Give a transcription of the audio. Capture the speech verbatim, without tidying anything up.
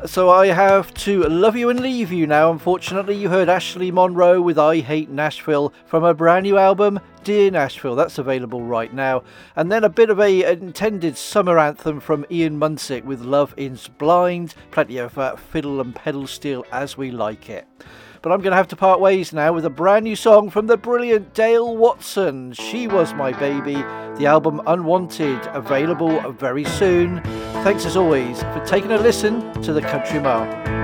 So I have to love you and leave you now. Unfortunately, you heard Ashley Monroe with I Hate Nashville from her brand new album, Dear Nashville. That's available right now. And then a bit of a intended summer anthem from Ian Munsick with Love is Blind. Plenty of uh, fiddle and pedal steel as we like it. But I'm going to have to part ways now with a brand new song from the brilliant Dale Watson. She Was My Baby. The album Unwanted, available very soon. Thanks as always for taking a listen to the Country Mile.